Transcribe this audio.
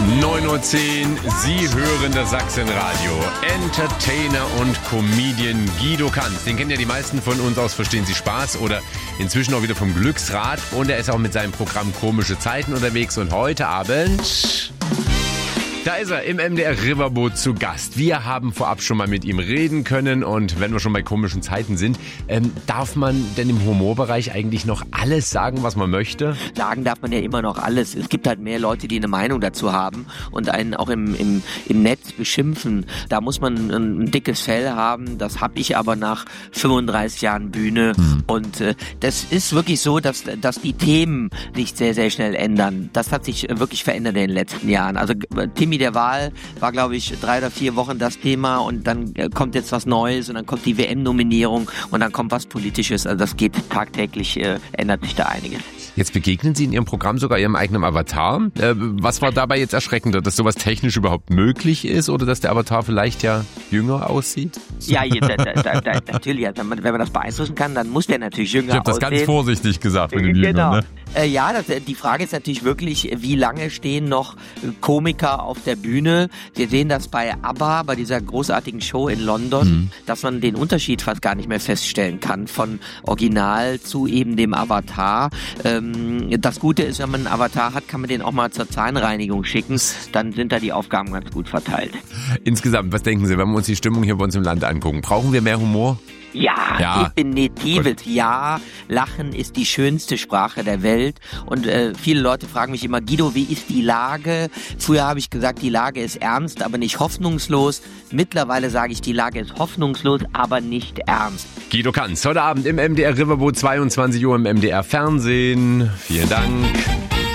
9:10 Uhr, Sie hören das Sachsenradio. Entertainer und Comedian Guido Kanz. Den kennen ja die meisten von uns aus Verstehen Sie Spaß oder inzwischen auch wieder vom Glücksrad. Und er ist auch mit seinem Programm Komische Zeiten unterwegs. Und heute Abend... Da ist er im MDR Riverboot zu Gast. Wir haben vorab schon mal mit ihm reden können und wenn wir schon bei komischen Zeiten sind, darf man denn im Humorbereich eigentlich noch alles sagen, was man möchte? Sagen darf man ja immer noch alles. Es gibt halt mehr Leute, die eine Meinung dazu haben und einen auch im Netz beschimpfen. Da muss man ein dickes Fell haben. Das habe ich aber nach 35 Jahren Bühne. Und das ist wirklich so, dass die Themen sich sehr, sehr schnell ändern. Das hat sich wirklich verändert in den letzten Jahren. Also Timmy der Wahl war, glaube ich, 3 oder 4 Wochen das Thema und dann kommt jetzt was Neues und dann kommt die WM-Nominierung und dann kommt was Politisches. Also das geht tagtäglich, ändert sich da einiges. Jetzt begegnen Sie in Ihrem Programm sogar Ihrem eigenen Avatar. Was war dabei jetzt erschreckender, dass sowas technisch überhaupt möglich ist oder dass der Avatar vielleicht ja jünger aussieht? Ja, natürlich. Wenn man das beeinflussen kann, dann muss der natürlich jünger aussehen. Ich habe das ganz vorsichtig gesagt mit den Jüngern, ne? Die Frage ist natürlich wirklich, wie lange stehen noch Komiker auf der Bühne? Wir sehen das bei ABBA, bei dieser großartigen Show in London, dass man den Unterschied fast gar nicht mehr feststellen kann von Original zu eben dem Avatar. Das Gute ist, wenn man einen Avatar hat, kann man den auch mal zur Zahnreinigung schicken. Dann sind da die Aufgaben ganz gut verteilt. Insgesamt, was denken Sie, wenn wir uns die Stimmung hier bei uns im Land angucken? Brauchen wir mehr Humor? Ja, definitiv. Ja, Lachen ist die schönste Sprache der Welt. Und viele Leute fragen mich immer, Guido, wie ist die Lage? Früher habe ich gesagt, die Lage ist ernst, aber nicht hoffnungslos. Mittlerweile sage ich, die Lage ist hoffnungslos, aber nicht ernst. Guido Kanz, heute Abend im MDR Riverboot, 22 Uhr im MDR Fernsehen. Vielen Dank.